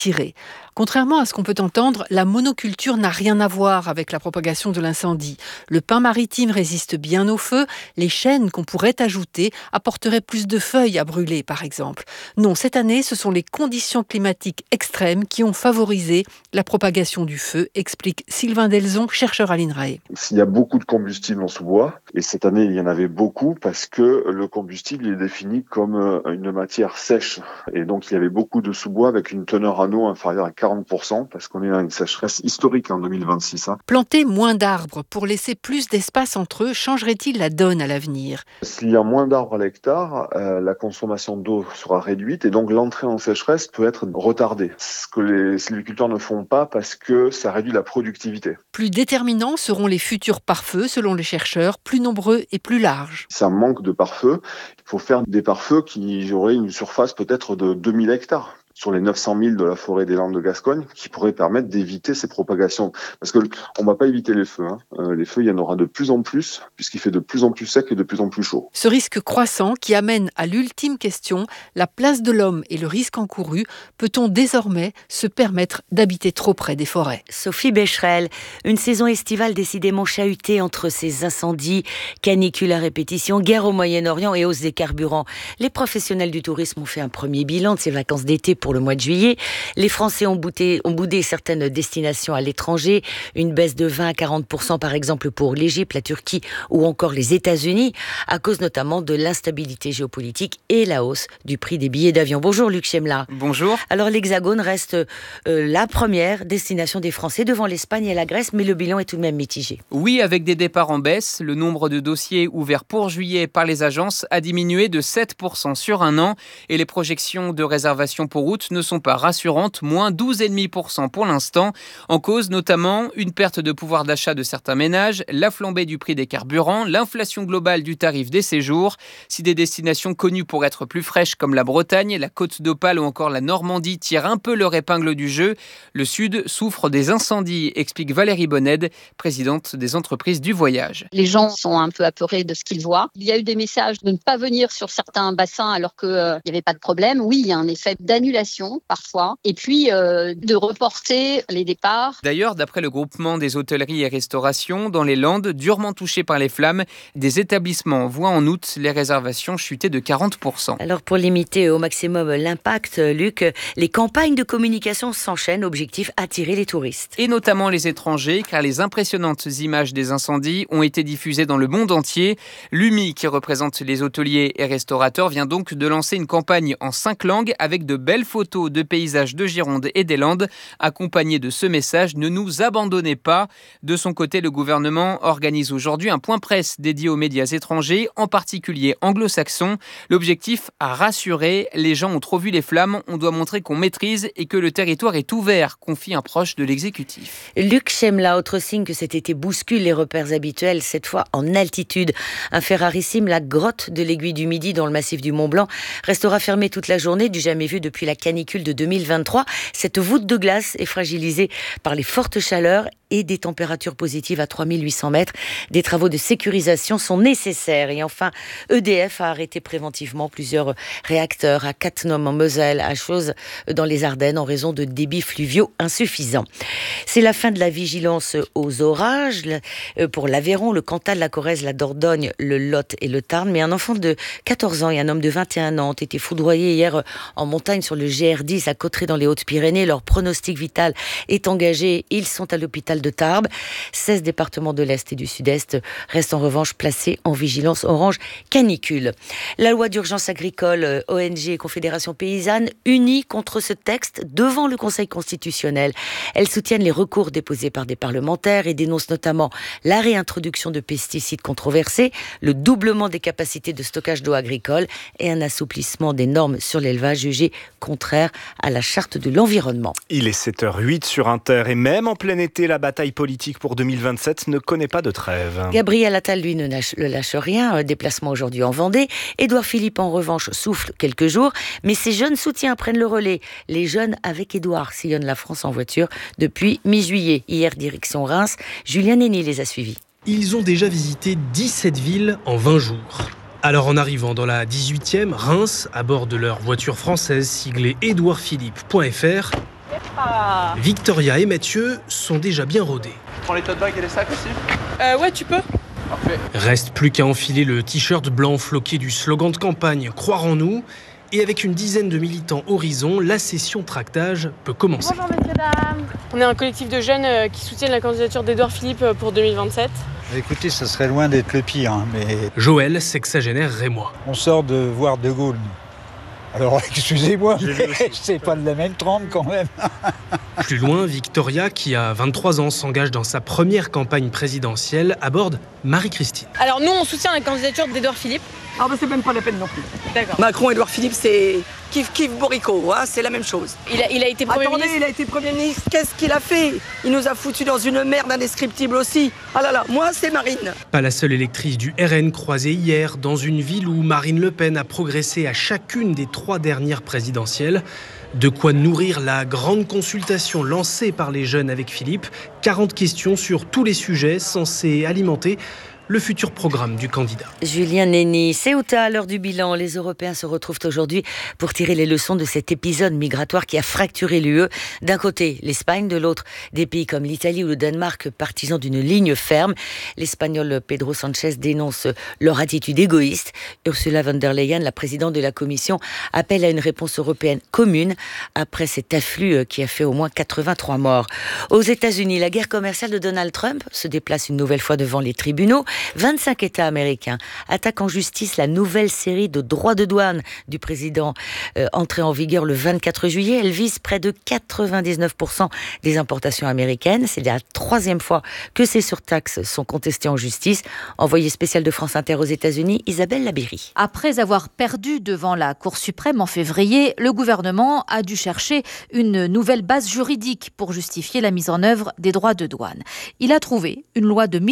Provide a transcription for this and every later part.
tiré. Contrairement à ce qu'on peut entendre, la monoculture n'a rien à voir avec la propagation de l'incendie. Le pin maritime résiste bien au feu. Les chênes qu'on pourrait ajouter apporteraient plus de feuilles à brûler, par exemple. Non, cette année, ce sont les conditions climatiques extrêmes qui ont favorisé la propagation du feu, explique Sylvain Delzon, chercheur à l'INRAE. Il y a beaucoup de combustible en sous-bois, et cette année, il y en avait beaucoup parce que le combustible est défini comme une matière sèche. Et donc, il y avait beaucoup de sous-bois avec une teneur en eau inférieure à 40%, parce qu'on est dans une sécheresse historique en 2026. Planter moins d'arbres pour laisser plus d'espace entre eux changerait-il la donne à l'avenir ? S'il y a moins d'arbres à l'hectare, la consommation d'eau sera réduite et donc l'entrée en sécheresse peut être retardée. Ce que les sylviculteurs ne font pas parce que ça réduit la productivité. Plus déterminants seront les futurs pare-feux, selon les chercheurs, plus nombreux et plus larges. Ça manque de pare-feu. Il faut faire des pare-feux qui auraient une surface peut-être de 2000 hectares. Sur les 900 000 de la forêt des Landes de Gascogne, qui pourraient permettre d'éviter ces propagations. Parce que on va pas éviter les feux. Les feux, il y en aura de plus en plus, puisqu'il fait de plus en plus sec et de plus en plus chaud. Ce risque croissant qui amène à l'ultime question, la place de l'homme et le risque encouru, peut-on désormais se permettre d'habiter trop près des forêts ? Sophie Becherel, une saison estivale décidément chahutée entre ces incendies, canicules à répétition, guerre au Moyen-Orient et hausse des carburants. Les professionnels du tourisme ont fait un premier bilan de ces vacances d'été pour le mois de juillet. Les Français ont boudé certaines destinations à l'étranger, une baisse de 20 à 40% par exemple pour l'Égypte, la Turquie ou encore les États-Unis, à cause notamment de l'instabilité géopolitique et la hausse du prix des billets d'avion. Bonjour Luc Chemla. Bonjour. Alors l'Hexagone reste la première destination des Français devant l'Espagne et la Grèce, mais le bilan est tout de même mitigé. Oui, avec des départs en baisse, le nombre de dossiers ouverts pour juillet par les agences a diminué de 7% sur un an et les projections de réservation pour août ne sont pas rassurantes, moins 12,5% pour l'instant. En cause notamment une perte de pouvoir d'achat de certains ménages, la flambée du prix des carburants, l'inflation globale du tarif des séjours. Si des destinations connues pour être plus fraîches comme la Bretagne, la Côte d'Opale ou encore la Normandie tirent un peu leur épingle du jeu, le Sud souffre des incendies, explique Valérie Bonnède, présidente des entreprises du voyage. Les gens sont un peu apeurés de ce qu'ils voient. Il y a eu des messages de ne pas venir sur certains bassins alors qu'il n'y avait pas de problème. Oui, il y a un effet d'annulation parfois, et puis de reporter les départs. D'ailleurs, d'après le groupement des hôtelleries et restaurations, dans les Landes, durement touchées par les flammes, des établissements voient en août les réservations chuter de 40%. Alors pour limiter au maximum l'impact, Luc, les campagnes de communication s'enchaînent, objectif attirer les touristes. Et notamment les étrangers, car les impressionnantes images des incendies ont été diffusées dans le monde entier. L'UMI, qui représente les hôteliers et restaurateurs, vient donc de lancer une campagne en 5 langues avec de belles photos de paysages de Gironde et des Landes, accompagnées de ce message « Ne nous abandonnez pas ». De son côté, le gouvernement organise aujourd'hui un point presse dédié aux médias étrangers, en particulier anglo-saxons. L'objectif, à rassurer, les gens ont trop vu les flammes, on doit montrer qu'on maîtrise et que le territoire est ouvert, confie un proche de l'exécutif. Luc Chemla, autre signe que cet été bouscule les repères habituels, cette fois en altitude. Un fait rarissime, la grotte de l'Aiguille du Midi dans le massif du Mont-Blanc restera fermée toute la journée, du jamais vu depuis la canicule de 2023. Cette voûte de glace est fragilisée par les fortes chaleurs et des températures positives à 3800 mètres. Des travaux de sécurisation sont nécessaires. Et enfin, EDF a arrêté préventivement plusieurs réacteurs à Cattenom en Moselle, à Chooz dans les Ardennes en raison de débits fluviaux insuffisants. C'est la fin de la vigilance aux orages pour l'Aveyron, le Cantal, la Corrèze, la Dordogne, le Lot et le Tarn. Mais un enfant de 14 ans et un homme de 21 ans ont été foudroyés hier en montagne sur le GR10 à Cauterets dans les Hautes-Pyrénées. Leur pronostic vital est engagé. Ils sont à l'hôpital de Tarbes. 16 départements de l'Est et du Sud-Est restent en revanche placés en vigilance orange canicule. La loi d'urgence agricole, ONG et Confédération paysanne unies contre ce texte devant le Conseil constitutionnel. Elles soutiennent les recours déposés par des parlementaires et dénoncent notamment la réintroduction de pesticides controversés, le doublement des capacités de stockage d'eau agricole et un assouplissement des normes sur l'élevage jugé contraire à la charte de l'environnement. Il est 7h08 sur Inter et même en plein été, la bataille politique pour 2027 ne connaît pas de trêve. Gabriel Attal, lui, ne lâche rien. Déplacement aujourd'hui en Vendée. Édouard Philippe, en revanche, souffle quelques jours. Mais ses jeunes soutiens prennent le relais. Les jeunes avec Édouard sillonnent la France en voiture depuis mi-juillet. Hier, direction Reims. Julien Nény les a suivis. Ils ont déjà visité 17 villes en 20 jours. Alors en arrivant dans la 18e, Reims, à bord de leur voiture française siglée édouardphilippe.fr, Victoria et Mathieu sont déjà bien rodés. Tu prends les tote bags et les sacs aussi ? Ouais, tu peux. Parfait. Reste plus qu'à enfiler le t-shirt blanc floqué du slogan de campagne « Croire en nous ». Et avec une dizaine de militants Horizon, la session tractage peut commencer. Bonjour messieurs, dames. On est un collectif de jeunes qui soutiennent la candidature d'Édouard Philippe pour 2027. Écoutez, ça serait loin d'être le pire, mais... Joël, sexagénaire rémois. On sort de voir De Gaulle. Alors, excusez-moi, c'est pas de la même trempe quand même. Plus loin, Victoria, qui a 23 ans, s'engage dans sa première campagne présidentielle, aborde Marie-Christine. Alors nous, on soutient la candidature d'Édouard Philippe. Ah bah c'est même pas la peine non plus. D'accord. Macron et Édouard Philippe, c'est kiff Borico, hein, c'est la même chose. Il a été Premier ministre. Il a été Premier ministre, qu'est-ce qu'il a fait? Il nous a foutus dans une merde indescriptible aussi. Ah là là, moi c'est Marine. Pas la seule électrice du RN croisée hier dans une ville où Marine Le Pen a progressé à chacune des 3 dernières présidentielles. De quoi nourrir la grande consultation lancée par les jeunes avec Philippe. 40 questions sur tous les sujets censés alimenter le futur programme du candidat. Julien Nenny, Ceuta, à l'heure du bilan. Les Européens se retrouvent aujourd'hui pour tirer les leçons de cet épisode migratoire qui a fracturé l'UE. D'un côté, l'Espagne, de l'autre, des pays comme l'Italie ou le Danemark, partisans d'une ligne ferme. L'Espagnol Pedro Sanchez dénonce leur attitude égoïste. Ursula von der Leyen, la présidente de la Commission, appelle à une réponse européenne commune après cet afflux qui a fait au moins 83 morts. Aux États-Unis, la guerre commerciale de Donald Trump se déplace une nouvelle fois devant les tribunaux. 25 États américains attaquent en justice la nouvelle série de droits de douane du président entrée en vigueur le 24 juillet. Elle vise près de 99% des importations américaines. C'est la 3e fois que ces surtaxes sont contestées en justice. Envoyée spéciale de France Inter aux États-Unis, Isabelle Labéry. Après avoir perdu devant la Cour suprême en février, le gouvernement a dû chercher une nouvelle base juridique pour justifier la mise en œuvre des droits de douane. Il a trouvé une loi de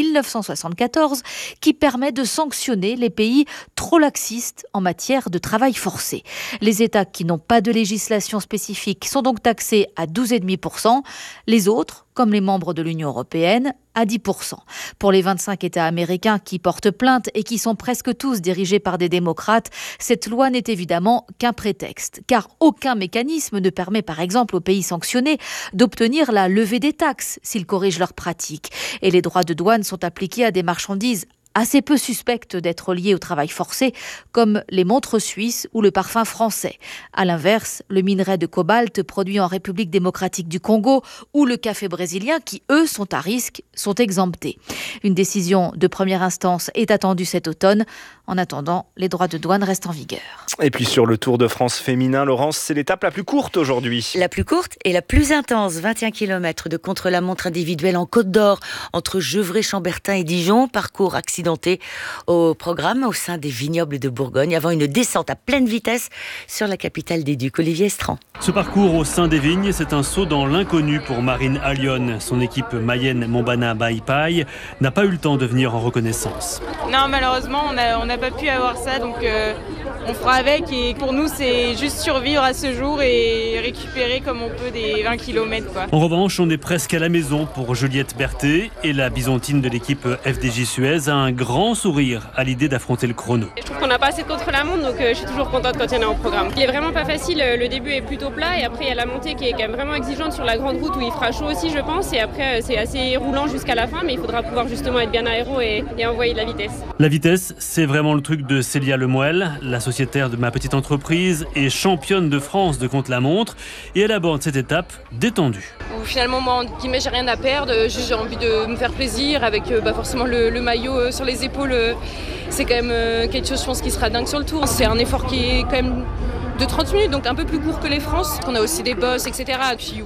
1974 qui permet de sanctionner les pays trop laxistes en matière de travail forcé. Les États qui n'ont pas de législation spécifique sont donc taxés à 12,5%. Les autres, comme les membres de l'Union européenne, à 10%. Pour les 25 États américains qui portent plainte et qui sont presque tous dirigés par des démocrates, cette loi n'est évidemment qu'un prétexte, car aucun mécanisme ne permet par exemple aux pays sanctionnés d'obtenir la levée des taxes s'ils corrigent leurs pratiques. Et les droits de douane sont appliqués à des marchandises assez peu suspectes d'être liées au travail forcé, comme les montres suisses ou le parfum français. À l'inverse, le minerai de cobalt produit en République démocratique du Congo ou le café brésilien, qui eux sont à risque, sont exemptés. Une décision de première instance est attendue cet automne. En attendant, les droits de douane restent en vigueur. Et puis sur le Tour de France féminin, Laurence, c'est l'étape la plus courte aujourd'hui. La plus courte et la plus intense, 21 km de contre-la-montre individuelle en Côte d'Or, entre Gevrey-Chambertin et Dijon, parcours accidenté au programme au sein des vignobles de Bourgogne, avant une descente à pleine vitesse sur la capitale des Ducs, Olivier Estran. Ce parcours au sein des vignes, c'est un saut dans l'inconnu pour Marine Allione. Son équipe Mayenne Montbana Baïpaï n'a pas eu le temps de venir en reconnaissance. Non, malheureusement, on n'a pas pu avoir ça, donc on fera avec. Et pour nous, c'est juste survivre à ce jour et récupérer comme on peut des 20 km. Quoi. En revanche, on est presque à la maison pour Juliette Berthet et la byzantine de l'équipe FDJ Suez a un grand sourire à l'idée d'affronter le chrono. Je trouve qu'on n'a pas assez de contre-la-montre, donc je suis toujours contente quand il y en a au programme. Il est vraiment pas facile, le début est plutôt plat et après il y a la montée qui est quand même vraiment exigeante sur la grande route où il fera chaud aussi, je pense, et après c'est assez roulant jusqu'à la fin, mais il faudra pouvoir justement être bien aéro et envoyer de la vitesse. La vitesse, c'est vraiment le truc de Célia Lemoelle, la sociétaire de ma petite entreprise et championne de France de contre-la-montre, et elle aborde cette étape détendue. Finalement, moi, j'ai rien à perdre, j'ai envie de me faire plaisir avec forcément le maillot sur les épaules. C'est quand même quelque chose, je pense, qui sera dingue sur le tour. C'est un effort qui est quand même de 30 minutes, donc un peu plus court que les France. On a aussi des bosses, etc. Et puis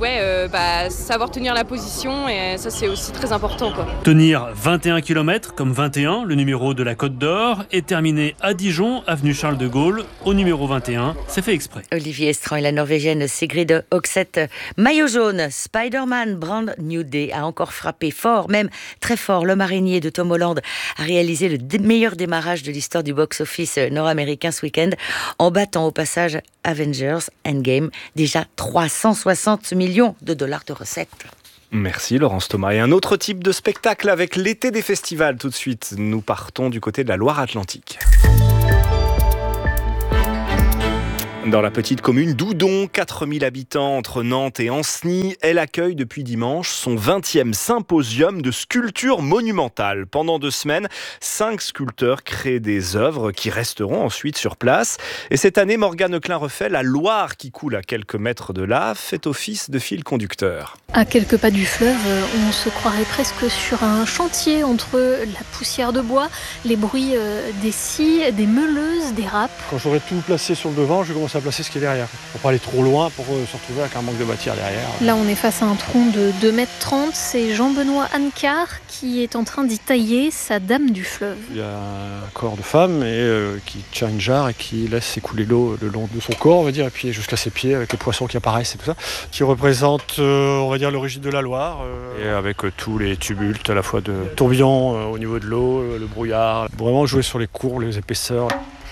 savoir tenir la position, et ça c'est aussi très important, quoi. Tenir 21 km comme 21, le numéro de la Côte d'Or, et terminer à Dijon, avenue Charles de Gaulle, au numéro 21. C'est fait exprès. Olivier Estran et la Norvégienne Sigrid Hokseth. Maillot jaune, Spider-Man Brand New Day a encore frappé fort, même très fort. L'homme araignée de Tom Holland a réalisé le meilleur démarrage de l'histoire du box-office nord-américain ce week-end, en battant au passage Avengers Endgame, déjà 360 millions de dollars de recettes. Merci Laurence Thomas. Et un autre type de spectacle avec l'été des festivals. Tout de suite, nous partons du côté de la Loire-Atlantique. Dans la petite commune d'Oudon, 4000 habitants entre Nantes et Ancenis, elle accueille depuis dimanche son 20e symposium de sculpture monumentale. Pendant 2 semaines, 5 sculpteurs créent des œuvres qui resteront ensuite sur place. Et cette année, Morgane Klein refait la Loire qui coule à quelques mètres de là, fait office de fil conducteur. À quelques pas du fleuve, on se croirait presque sur un chantier entre la poussière de bois, les bruits des scies, des meuleuses, des râpes. Quand j'aurai tout placé sur le devant, je commence à placer ce qui est derrière. Pour pas aller trop loin pour se retrouver avec un manque de matière derrière. Là, on est face à un tronc de 2,30 m. C'est Jean-Benoît Ancar qui est en train d'y tailler sa Dame du fleuve. Il y a un corps de femme qui tient une jarre et qui laisse s'écouler l'eau le long de son corps, on va dire, et puis jusqu'à ses pieds avec les poissons qui apparaissent et tout ça, qui représente, on va dire, l'origine de la Loire, et avec tous les tumultes à la fois de tourbillons au niveau de l'eau, le brouillard, vraiment jouer sur les courbes, les épaisseurs.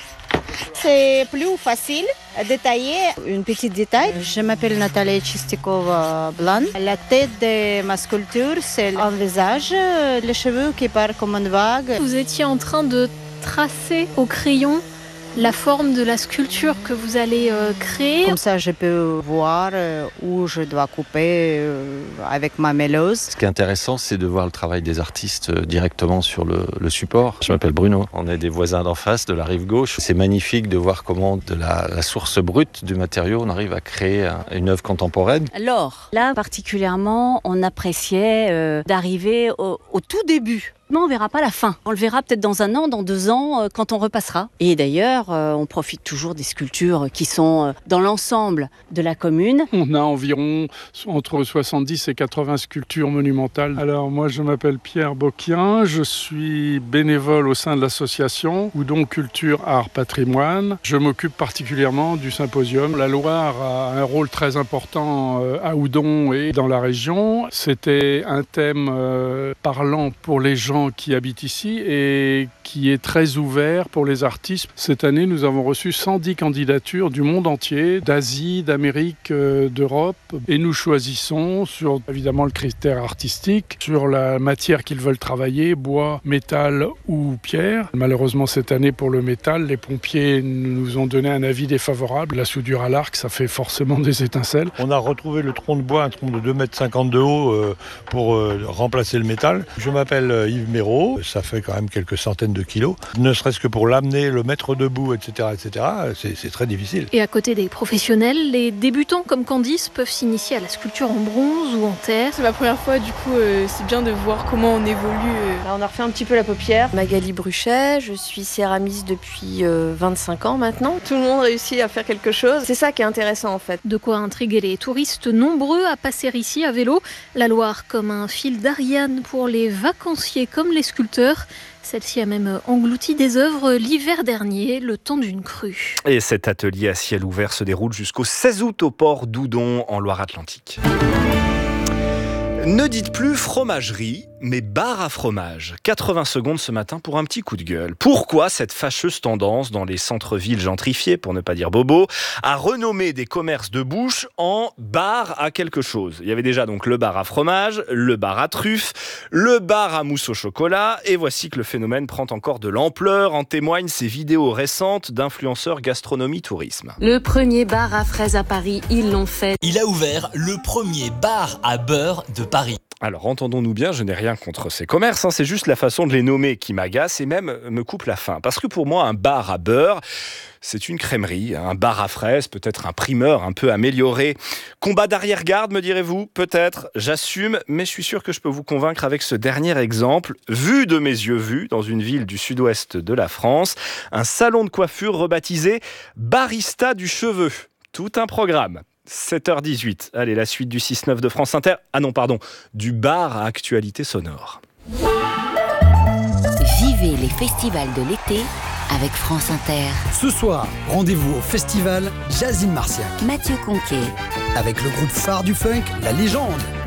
C'est plus facile à détailler. Une petite détail. Je m'appelle Natalia Chistikova-Blan. La tête de ma sculpture, c'est un visage, les cheveux qui partent comme une vague. Vous étiez en train de tracer au crayon la forme de la sculpture que vous allez créer. Comme ça, je peux voir où je dois couper avec ma meuleuse. Ce qui est intéressant, c'est de voir le travail des artistes directement sur le support. Je m'appelle Bruno. On est des voisins d'en face, de la rive gauche. C'est magnifique de voir comment, de la source brute du matériau, on arrive à créer une œuvre contemporaine. Alors, là, particulièrement, on appréciait d'arriver au tout début. Mais on ne verra pas la fin. On le verra peut-être dans 1 an, dans 2 ans, quand on repassera. Et d'ailleurs, on profite toujours des sculptures qui sont dans l'ensemble de la commune. On a environ entre 70 et 80 sculptures monumentales. Alors moi, je m'appelle Pierre Boquien, je suis bénévole au sein de l'association Oudon Culture Art Patrimoine. Je m'occupe particulièrement du symposium. La Loire a un rôle très important à Oudon et dans la région. C'était un thème parlant pour les gens qui habitent ici et qui est très ouvert pour les artistes. Cette année, nous avons reçu 110 candidatures du monde entier, d'Asie, d'Amérique, d'Europe. Et nous choisissons sur, évidemment, le critère artistique, sur la matière qu'ils veulent travailler, bois, métal ou pierre. Malheureusement, cette année, pour le métal, les pompiers nous ont donné un avis défavorable. La soudure à l'arc, ça fait forcément des étincelles. On a retrouvé le tronc de bois, un tronc de 2,50 m de haut pour remplacer le métal. Je m'appelle Yves Méraud, ça fait quand même quelques centaines de kilos. Ne serait-ce que pour l'amener, le mettre debout, etc., c'est très difficile. Et à côté des professionnels, les débutants comme Candice peuvent s'initier à la sculpture en bronze ou en terre. C'est ma première fois, du coup, c'est bien de voir comment on évolue. Là, on a refait un petit peu la paupière. Magali Bruchet, je suis céramiste depuis 25 ans maintenant. Tout le monde réussit à faire quelque chose. C'est ça qui est intéressant en fait. De quoi intriguer les touristes nombreux à passer ici à vélo. La Loire comme un fil d'Ariane pour les vacanciers comme les sculpteurs. Celle-ci a même englouti des œuvres l'hiver dernier, le temps d'une crue. Et cet atelier à ciel ouvert se déroule jusqu'au 16 août au port d'Oudon, en Loire-Atlantique. Ne dites plus fromagerie, mais bar à fromage. 80 secondes ce matin pour un petit coup de gueule. Pourquoi cette fâcheuse tendance dans les centres-villes gentrifiés, pour ne pas dire bobo, à renommer des commerces de bouche en bar à quelque chose? Il y avait déjà donc le bar à fromage, le bar à truffes, le bar à mousse au chocolat, et voici que le phénomène prend encore de l'ampleur. En témoignent ces vidéos récentes d'influenceurs gastronomie-tourisme. Le premier bar à fraises à Paris, ils l'ont fait. Il a ouvert le premier bar à beurre de Paris. Alors, entendons-nous bien, je n'ai rien contre ces commerces, c'est juste la façon de les nommer qui m'agace et même me coupe la faim. Parce que pour moi, un bar à beurre, c'est une crèmerie, un bar à fraises, peut-être un primeur un peu amélioré. Combat d'arrière-garde, me direz-vous? Peut-être, j'assume, mais je suis sûr que je peux vous convaincre avec ce dernier exemple. Vu de mes yeux vus, dans une ville du sud-ouest de la France, un salon de coiffure rebaptisé Barista du Cheveu. Tout un programme. 7h18. Allez, la suite du 6-9 de France Inter. Ah non, pardon, du bar à actualité sonore. Vivez les festivals de l'été avec France Inter. Ce soir, rendez-vous au festival Jazz in Marciac. Mathieu Conquet. Avec le groupe phare du funk, La Légende.